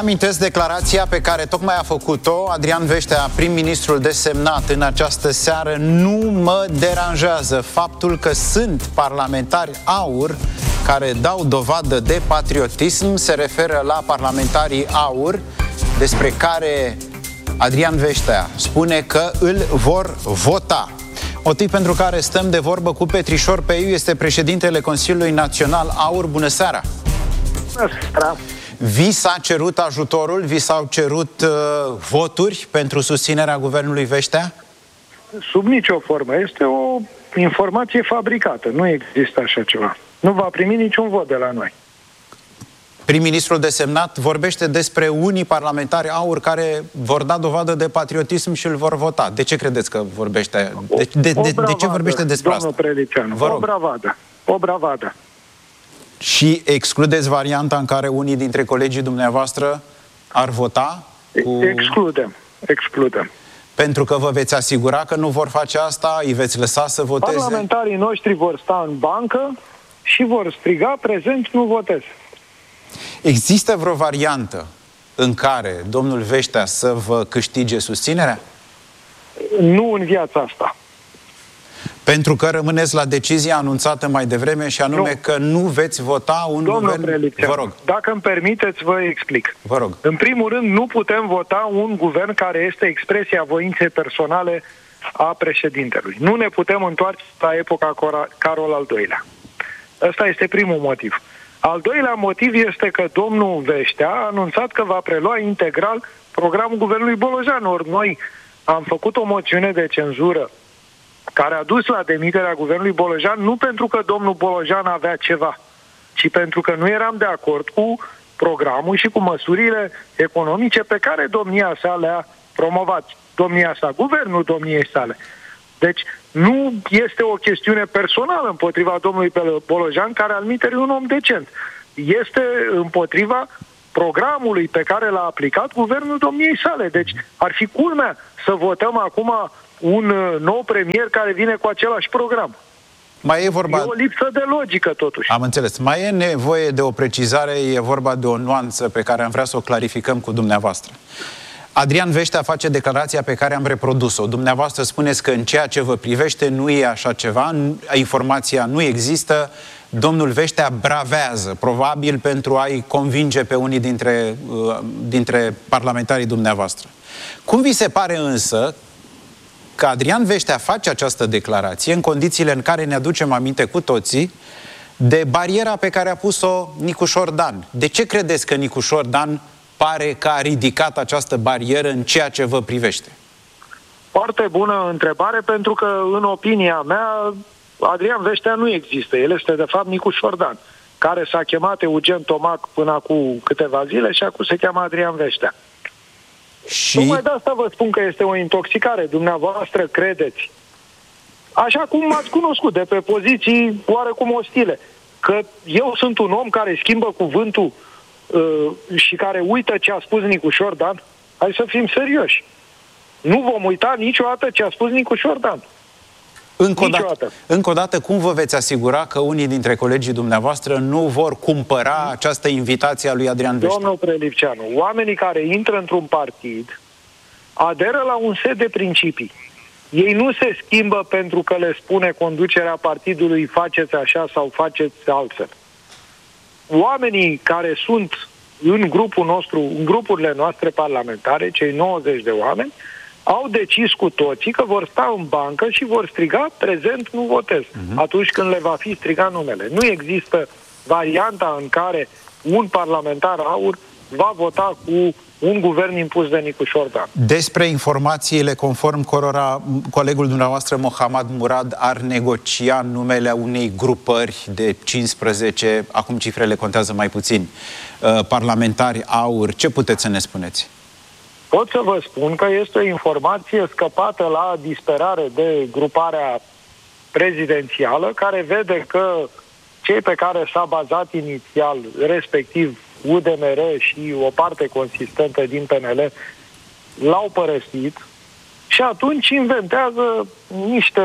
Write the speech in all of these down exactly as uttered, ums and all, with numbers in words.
reamintesc declarația pe care tocmai a făcut-o Adrian Veștea, prim-ministrul desemnat în această seară. Nu mă deranjează faptul că sunt parlamentari AUR care dau dovadă de patriotism. Se referă la parlamentarii AUR, despre care Adrian Veștea spune că îl vor vota. Motiv pentru care stăm de vorbă cu Petrișor Peiu, este președintele Consiliului Național AUR. Bună seara! Bună seara! Vi s-a cerut ajutorul? Vi s-au cerut uh, voturi pentru susținerea guvernului Veștea? Sub nicio formă. Este o informație fabricată. Nu există așa ceva. Nu va primi niciun vot de la noi. Prim-ministrul desemnat vorbește despre unii parlamentari AUR care vor da dovadă de patriotism și îl vor vota. De ce credeți că vorbește? De, de, de, bravadă, de ce vorbește despre domnul asta? Preliceanu, o bravadă. O bravadă. Și excludeți varianta în care unii dintre colegii dumneavoastră ar vota? Cu... Excludem. Excludem. Pentru că vă veți asigura că nu vor face asta? Îi veți lăsa să voteze? Parlamentarii noștri vor sta în bancă și vor striga prezent, nu votez. Există vreo variantă în care domnul Veștea să vă câștige susținerea? Nu în viața asta. Pentru că rămâneți la decizia anunțată mai devreme și anume nu. că nu veți vota un Domnul guvern... Preliceanu, Vă rog. Dacă îmi permiteți, vă explic. Vă rog. În primul rând, nu putem vota un guvern care este expresia voinței personale a președintelui. Nu ne putem întoarce la epoca Carol al doilea. Ăsta este primul motiv. Al doilea motiv este că domnul Veștea a anunțat că va prelua integral programul guvernului Bolojan. Ori noi am făcut o moțiune de cenzură care a dus la demiterea guvernului Bolojan, nu pentru că domnul Bolojan avea ceva, ci pentru că nu eram de acord cu programul și cu măsurile economice pe care domnia sa le-a promovat. Domnia sa, guvernul domniei sale. Deci nu este o chestiune personală împotriva domnului Bolojan, care alminteri e un om decent. Este împotriva programului pe care l-a aplicat guvernul domniei sale. Deci ar fi culmea să votăm acum un nou premier care vine cu același program. Mai e vorba... E o lipsă de logică, totuși. Am înțeles. Mai e nevoie de o precizare, e vorba de o nuanță pe care am vrea să o clarificăm cu dumneavoastră. Adrian Veștea face declarația pe care am reprodus-o. Dumneavoastră spuneți că în ceea ce vă privește nu e așa ceva, informația nu există, domnul Veștea bravează, probabil pentru a-i convinge pe unii dintre, uh, dintre parlamentarii dumneavoastră. Cum vi se pare însă că Adrian Veștea face această declarație în condițiile în care ne aducem aminte cu toții de bariera pe care a pus-o Nicușor Dan? De ce credeți că Nicușor Dan pare că a ridicat această barieră în ceea ce vă privește? Foarte bună întrebare, pentru că, în opinia mea, Adrian Veștea nu există. El este, de fapt, Nicușor Dan, care s-a chemat Eugen Tomac până acum câteva zile și acum se cheamă Adrian Veștea. Și... Tocmai de asta vă spun că este o intoxicare. Dumneavoastră credeți, așa cum m-ați cunoscut, de pe poziții oarecum ostile, că eu sunt un om care schimbă cuvântul uh, și care uită ce a spus Nicușor Dan? Hai să fim serioși. Nu vom uita niciodată ce a spus Nicușor Dan. Încă o, dată, încă o dată, cum vă veți asigura că unii dintre colegii dumneavoastră nu vor cumpăra această invitație a lui Adrian Veștea? Domnul Preliceanu, oamenii care intră într-un partid aderă la un set de principii. Ei nu se schimbă pentru că le spune conducerea partidului faceți așa sau faceți altfel. Oamenii care sunt în grupul nostru, în grupurile noastre parlamentare, cei nouăzeci de oameni, au decis cu toții că vor sta în bancă și vor striga prezent, nu votez, uh-huh. atunci când le va fi strigat numele. Nu există varianta în care un parlamentar AUR va vota cu un guvern impus de Nicușor Dan. Despre informațiile conform cărora colegul dumneavoastră Mohamed Murad ar negocia numele unei grupări de cincisprezece, acum cifrele contează mai puțin, parlamentari AUR, ce puteți să ne spuneți? Pot să vă spun că este o informație scăpată la disperare de gruparea prezidențială, care vede că cei pe care s-a bazat inițial, respectiv U D M R și o parte consistentă din P N L, l-au părăsit și atunci inventează niște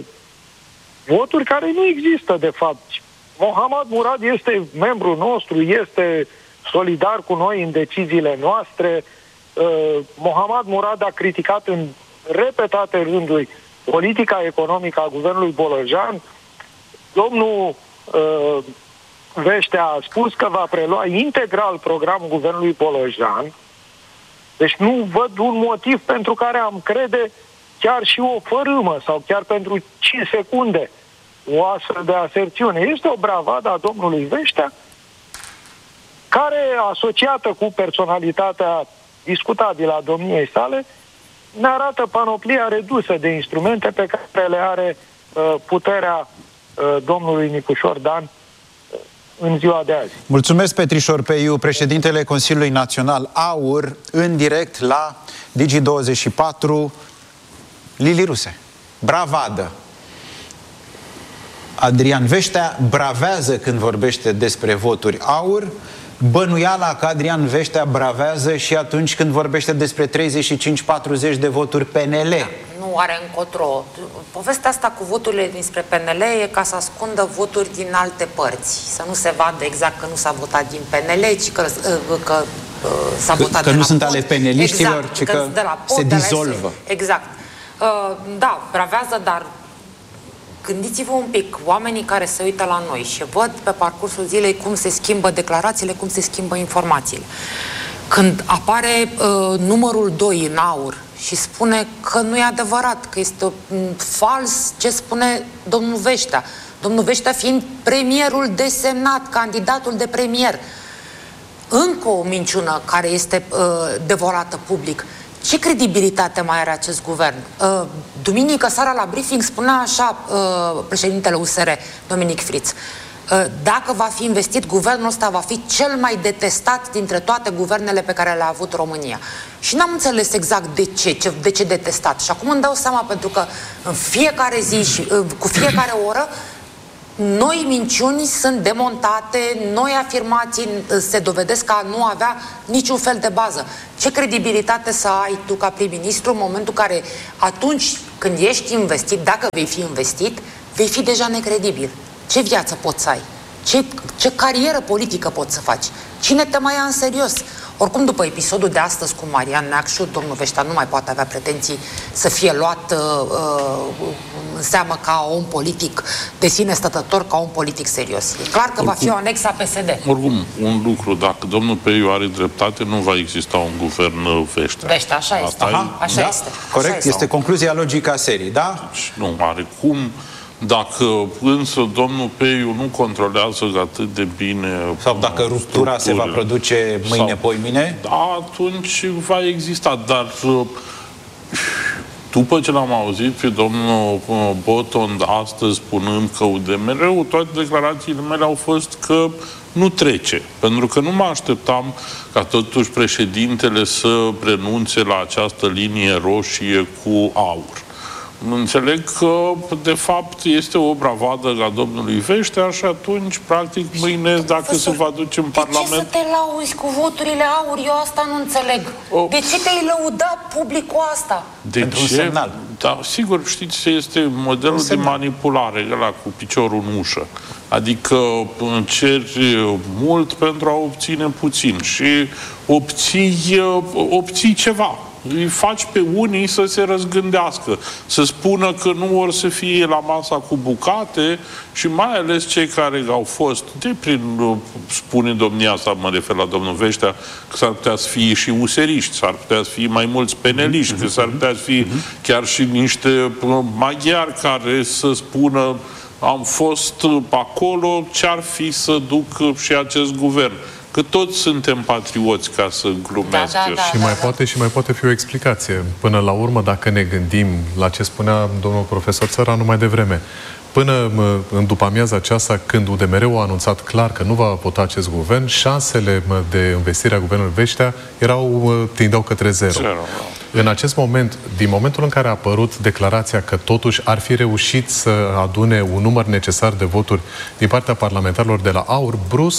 voturi care nu există de fapt. Mohamed Murad este membru nostru, este solidar cu noi în deciziile noastre. Mohamed Murad a criticat în repetate rânduri politica economică a guvernului Bolojan. Domnul uh, Veștea a spus că va prelua integral programul guvernului Bolojan. Deci nu văd un motiv pentru care am crede chiar și o fărâmă sau chiar pentru cinci secunde o astfel de aserțiune. Este o bravadă a domnului Veștea care, asociată cu personalitatea discutabilă a domniei sale, ne arată panoplia redusă de instrumente pe care le are uh, puterea uh, domnului Nicușor Dan uh, în ziua de azi. Mulțumesc, Petrișor Peiu, președintele Consiliului Național AUR, în direct la Digi douăzeci și patru. Lili Ruse, bravadă. Adrian Veștea bravează când vorbește despre voturi AUR, bănuiala că Adrian Veștea bravează și atunci când vorbește despre treizeci și cinci patruzeci de voturi P N L. Da, nu are încotro. Povestea asta cu voturile dinspre P N L e ca să ascundă voturi din alte părți. Să nu se vadă exact că nu s-a votat din P N L, ci că, că s-a votat că de nu la sunt pod. ale peneliștilor, exact, ci că, că de la pod, se de la dizolvă. Exact. Uh, da, bravează, dar gândiți-vă un pic, oamenii care se uită la noi și văd pe parcursul zilei cum se schimbă declarațiile, cum se schimbă informațiile. Când apare uh, numărul doi în AUR și spune că nu e adevărat, că este uh, fals ce spune domnul Veștea, domnul Veștea fiind premierul desemnat, candidatul de premier, încă o minciună care este uh, devorată public. Ce credibilitate mai are acest guvern? Uh, duminică seara la briefing spunea așa uh, președintele U S R, Dominic Friț. Uh, dacă va fi investit, guvernul ăsta va fi cel mai detestat dintre toate guvernele pe care le-a avut România. Și n-am înțeles exact de ce, ce, de ce detestat. Și acum îmi dau seama, pentru că în fiecare zi și uh, cu fiecare oră noi minciuni sunt demontate, noi afirmații se dovedesc a nu avea niciun fel de bază. Ce credibilitate să ai tu ca prim-ministru în momentul în care, atunci când ești investit, dacă vei fi investit, vei fi deja necredibil. Ce viață poți să ai? Ce, ce carieră politică poți să faci? Cine te mai ia în serios? Oricum, după episodul de astăzi cu Marian Neacșu, domnul Veștea nu mai poate avea pretenții să fie luat uh, uh, în seamă ca om politic de sine stătător, ca om politic serios. E clar că oricum va fi o anexă a P S D. Oricum, un lucru, dacă domnul Peiu are dreptate, nu va exista un guvern Veștea. Veștea, așa este. Aha, așa da? este. Corect, așa este. Este concluzia logică a serii, da? Deci, nu are cum. Dacă însă domnul Peiu nu controlează atât de bine... Sau dacă ruptura se va produce mâine, sau, poimine? Da, atunci va exista. Dar după ce l-am auzit pe domnul Boton astăzi spunând că U D M R-ul, toate declarațiile mele au fost că nu trece. Pentru că nu mă așteptam ca totuși președintele să renunțe la această linie roșie cu aur. Înțeleg că, de fapt, este o bravadă a domnului Veștea și atunci, practic, mâine, dacă Profesor, se va duce în Parlament... De ce să te lauzi cu voturile aur? Eu asta nu înțeleg. O... De ce te-ai lăudat public cu asta? De Pentru ce? Un semnal. Da, sigur, știți, este modelul de manipulare, ăla cu piciorul în ușă. Adică ceri mult pentru a obține puțin și obții, obții ceva. Îi faci pe unii să se răzgândească, să spună că nu vor să fie la masa cu bucate și mai ales cei care au fost, de prin, spune domnia asta, mă refer la domnul Veștea, că s-ar putea să fie și useriști, s-ar putea să fie mai mulți peneliști, că s-ar putea să fie chiar și niște maghiari care să spună am fost acolo, ce-ar fi să duc și acest guvern. Că toți suntem patrioți, ca să glumesc. Da, da, da, și mai poate și mai poate fi o explicație. Până la urmă, dacă ne gândim la ce spunea domnul profesor Țăranu mai devreme, până în după amiaza aceasta, când U D M R-ul a anunțat clar că nu va vota acest guvern, șansele de investire a guvernului Veștea erau, tindeau către zero. zero. În acest moment, din momentul în care a apărut declarația că totuși ar fi reușit să adune un număr necesar de voturi din partea parlamentarilor de la AUR, brusc,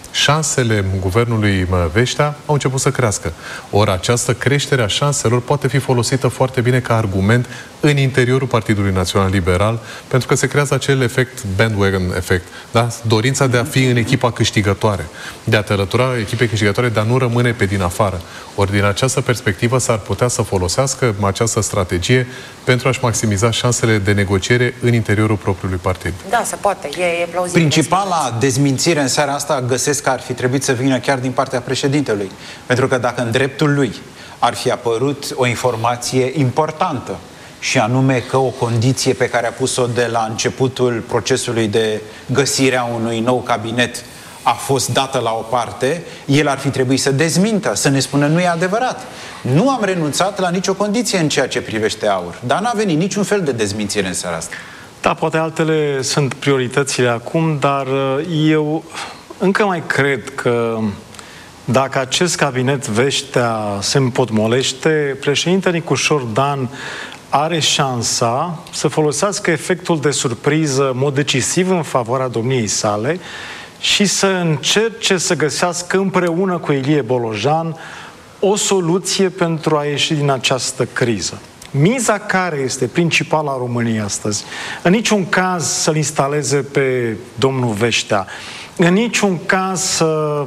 șansele guvernului Veștea au început să crească. Ori această creștere a șanselor poate fi folosită foarte bine ca argument în interiorul Partidului Național Liberal, pentru că se creează acel efect, bandwagon efect, da? Dorința de a fi în echipa câștigătoare, de a te alătura echipei câștigătoare, dar nu rămâne pe din afară. Ori din această perspectivă s-ar putea să folosească această strategie pentru a-și maximiza șansele de negociere în interiorul propriului partid. Da, se poate, e, e plauzibil. Principala dezmințire în seara asta găsesc că ar fi trebuit să vină chiar din partea președintelui. Pentru că dacă în dreptul lui ar fi apărut o informație importantă, și anume că o condiție pe care a pus-o de la începutul procesului de găsire a unui nou cabinet a fost dată la o parte, el ar fi trebuit să dezmintă, să ne spună nu e adevărat. Nu am renunțat la nicio condiție în ceea ce privește AUR, dar n-a venit niciun fel de dezmințire în seara asta. Da, poate altele sunt prioritățile acum, dar eu încă mai cred că dacă acest cabinet Veștea se împotmolește, președintele Nicușor Dan are șansa să folosească efectul de surpriză în mod decisiv în favoarea domniei sale și să încerce să găsească împreună cu Ilie Bolojan o soluție pentru a ieși din această criză. Miza care este principala a României astăzi? În niciun caz să-l instaleze pe domnul Veștea, în niciun caz să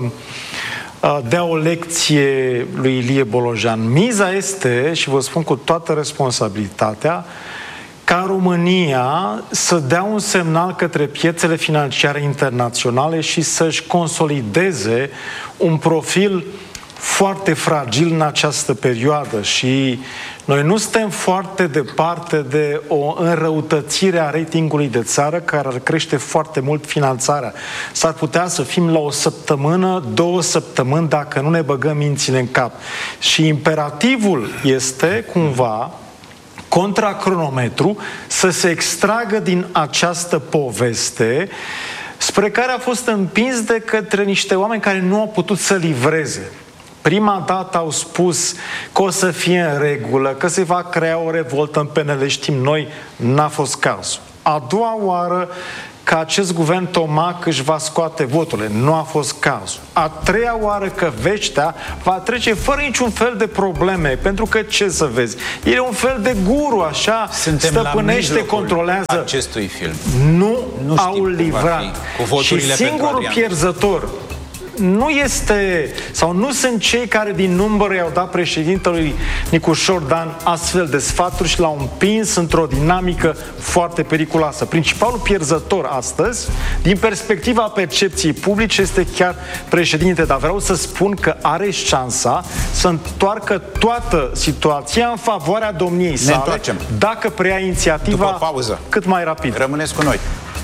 dea o lecție lui Ilie Bolojan. Miza este, și vă spun cu toată responsabilitatea, ca România să dea un semnal către piețele financiare internaționale și să-și consolideze un profil foarte fragil în această perioadă și noi nu suntem foarte departe de o înrăutățire a ratingului de țară care ar crește foarte mult finanțarea. S-ar putea să fim la o săptămână, două săptămâni dacă nu ne băgăm mințile în cap. Și imperativul este cumva contra cronometru să se extragă din această poveste spre care a fost împins de către niște oameni care nu au putut să livreze. Prima dată au spus că o să fie în regulă, că se va crea o revoltă în P N L, știm noi, n-a fost cazul. A doua oară că acest guvern Tomac își va scoate voturile, nu a fost cazul. A treia oară că Veștea va trece fără niciun fel de probleme, pentru că, ce să vezi, el e un fel de guru, așa, suntem stăpânește, controlează. Acestui film. Nu, nu au livrat. Și singurul pierzător nu este, sau nu sunt cei care din număr i-au dat președintelui Nicușor Dan astfel de sfaturi și l-au împins într-o dinamică foarte periculoasă. Principalul pierzător astăzi, din perspectiva percepției publice, este chiar președinte, dar vreau să spun că are șansa să întoarcă toată situația în favoarea domniei sale, dacă preia inițiativa după pauză cât mai rapid. Rămâneți cu noi.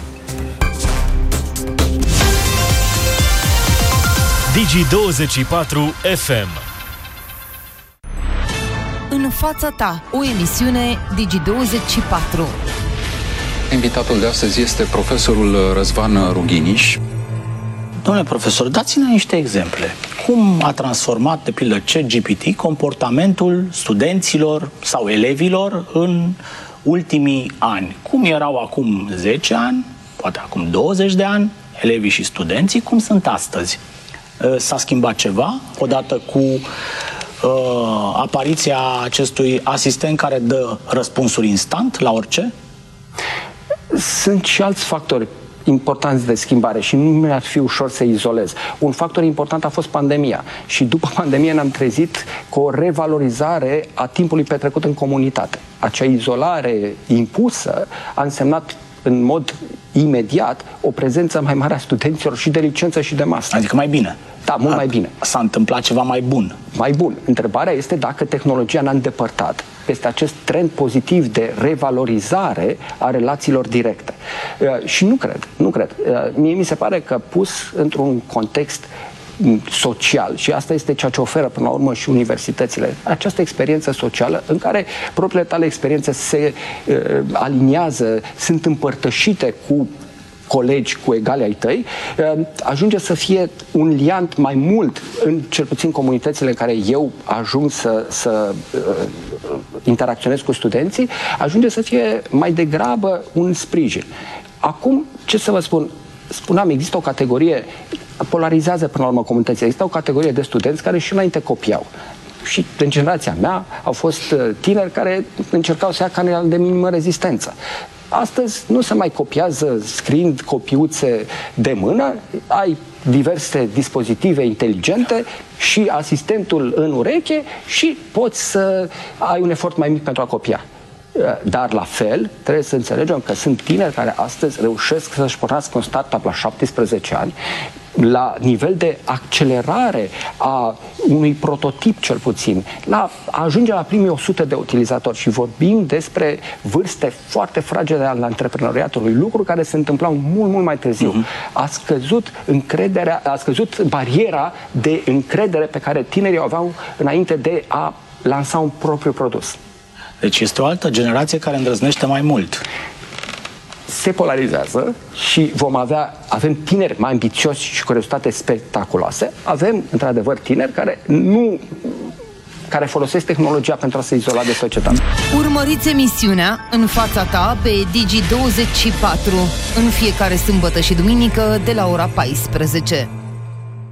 Digi douăzeci și patru F M. În fața ta, o emisiune Digi douăzeci și patru. Invitatul de astăzi este profesorul Răzvan Rughiniș. Domnule profesor, dați-ne niște exemple. Cum a transformat, de pildă, ChatGPT, comportamentul studenților sau elevilor în ultimii ani? Cum erau acum zece ani, poate acum douăzeci de ani, elevii și studenții, cum sunt astăzi? S-a schimbat ceva odată cu uh, apariția acestui asistent care dă răspunsuri instant la orice? Sunt și alți factori importanți de schimbare și nu mi-ar fi ușor să izolez. Un factor important a fost pandemia și după pandemie ne-am trezit cu o revalorizare a timpului petrecut în comunitate. Acea izolare impusă a însemnat în mod imediat o prezență mai mare a studenților și de licență și de master. Adică mai bine. Da, mult mai bine. S-a întâmplat ceva mai bun. Mai bun. Întrebarea este dacă tehnologia ne-a îndepărtat peste acest trend pozitiv de revalorizare a relațiilor directe. Uh, și nu cred, nu cred. Uh, mie mi se pare că pus într-un context social, și asta este ceea ce oferă până la urmă și universitățile, această experiență socială în care propriile tale experiențe se uh, aliniază, sunt împărtășite cu colegi, cu egali ai tăi, ajunge să fie un liant mai mult în cel puțin comunitățile în care eu ajung să, să uh, interacționez cu studenții, ajunge să fie mai degrabă un sprijin. Acum, ce să vă spun? Spuneam, există o categorie polarizează până la urmă comunitățile. Există o categorie de studenți care și înainte copiau. Și în generația mea au fost tineri care încercau să ia canele de minimă rezistență. Astăzi nu se mai copiază scriind copiuțe de mână, ai diverse dispozitive inteligente și asistentul în ureche și poți să ai un efort mai mic pentru a copia. Dar la fel, trebuie să înțelegem că sunt tineri care astăzi reușesc să-și pornească un startup la șaptesprezece ani, la nivel de accelerare a unui prototip cel puțin, la a ajunge la primii o sută de utilizatori și vorbim despre vârste foarte fragile ale antreprenoriatului, lucru care se întâmplau mult, mult mai târziu. Uh-huh. A scăzut încrederea, a scăzut bariera de încredere pe care tinerii o aveau înainte de a lansa un propriu produs. Deci este o altă generație care îndrăznește mai mult. Se polarizează și vom avea, avem tineri mai ambițioși și cu rezultate spectaculoase, avem, într-adevăr, tineri care nu care folosesc tehnologia pentru a se izola de societate. Urmăriți emisiunea În fața ta pe Digi douăzeci și patru în fiecare sâmbătă și duminică de la ora paisprezece.